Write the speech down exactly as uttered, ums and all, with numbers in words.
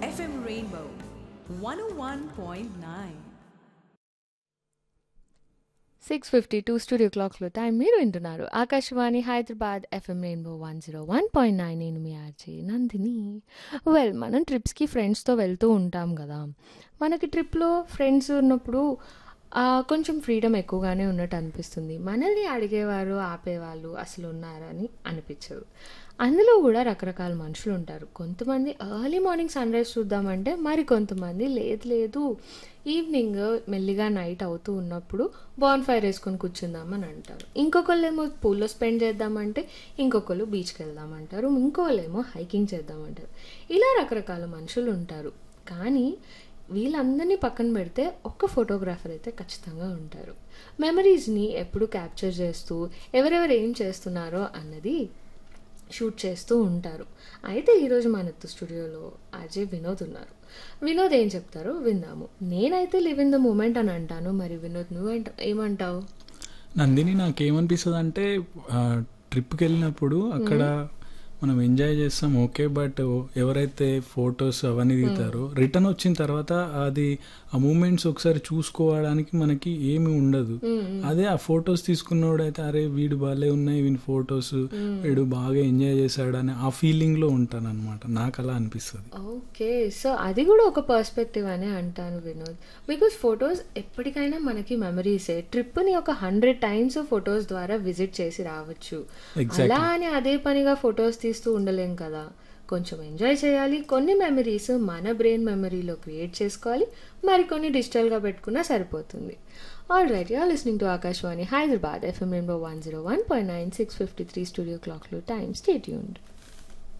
F M Rainbow one ఓ one point nine. Six fifty two studio క్లాక్లో time మీరు వింటున్నారు Akashvani Hyderabad FM rainbow one zero one point nine. నేను మీ RJ Nandini. Well, మనం ట్రిప్స్కి ఫ్రెండ్స్తో వెళ్తూ ఉంటాం కదా. మనకి ట్రిప్లో ఫ్రెండ్స్ ఉన్నప్పుడు ఆ, కొంచెం ఫ్రీడమ్ ఎక్కువగానే ఉన్నట్టు అనిపిస్తుంది. మనల్ని అడిగేవారు ఆపేవాళ్ళు అసలు ఉన్నారని అనిపించదు. అందులో కూడా రకరకాల మనుషులు ఉంటారు. కొంతమంది ఎర్లీ మార్నింగ్ సన్ రైజ్ చూద్దామంటే, మరి కొంతమంది లేదు లేదు ఈవినింగ్ మెల్లిగా నైట్ అవుతూ ఉన్నప్పుడు బాన్ ఫైర్ వేసుకొని కూర్చుందామని అంటారు. ఇంకొకళ్ళు ఏమో పూల్లో స్పెండ్ చేద్దామంటే, ఇంకొకళ్ళు బీచ్కి వెళ్దామంటారు, ఇంకోళ్ళు ఏమో హైకింగ్ చేద్దామంటారు. ఇలా రకరకాల మనుషులు ఉంటారు. కానీ వీళ్ళందరినీ పక్కన పెడితే ఒక్క ఫోటోగ్రాఫర్ అయితే ఖచ్చితంగా ఉంటారు. మెమరీస్ని ఎప్పుడు క్యాప్చర్ చేస్తూ ఎవరెవరు ఏం చేస్తున్నారో అన్నది షూట్ చేస్తూ ఉంటారు. అయితే ఈరోజు మనతో స్టూడియోలో అజయ్ వినోద్ ఉన్నారు. వినోద్ ఏం చెప్తారో విందాము. నేనైతే లివ్ ఇన్ ద మూమెంట్ అని అంటాను. మరి వినోద్ నువ్వేంట ఏమంటావు? నందిని, నాకేమనిపిస్తుంది అంటే ట్రిప్కి వెళ్ళినప్పుడు అక్కడ మనం ఎంజాయ్ చేస్తాం, ఓకే. బట్ ఎవరైతే ఫొటోస్ అవన్నీ దిగుతారో రిటర్న్ వచ్చిన తర్వాత అది ఆ మూమెంట్స్ ఒకసారి చూసుకోవడానికి మనకి ఏమి ఉండదు. అదే ఆ ఫొటోస్ తీసుకున్నవాడైతే అరే వీడు బాగాలే ఉన్నాయి, వీని ఫొటోస్, వీడు బాగా ఎంజాయ్ చేశాడు అని ఆ ఫీలింగ్లో ఉంటాను అనమాట. నాకు అలా అనిపిస్తుంది. ఓకే, సో అది కూడా ఒక పర్స్పెక్టివ్ అనే అంటాను వినోద్. బికాస్ ఫొటోస్ ఎప్పటికైనా మనకి మెమరీసే. ట్రిప్ని ఒక హండ్రెడ్ టైమ్స్ ఫొటోస్ ద్వారా విజిట్ చేసి రావచ్చు. అలా అని అదే పనిగా ఫొటోస్ తీస్తూ ఉండలేం కదా. కొంచెం ఎంజాయ్ చేయాలి. కొన్ని మెమరీస్ మన బ్రెయిన్ మెమరీలో క్రియేట్ చేసుకోవాలి, మరికొన్ని డిజిటల్గా పెట్టుకున్నా సరిపోతుంది. All right, you are listening to Akashvani Hyderabad FM rainbow one zero one point nine. Six fifty three studio క్లాక్లో టైం. Stay tuned.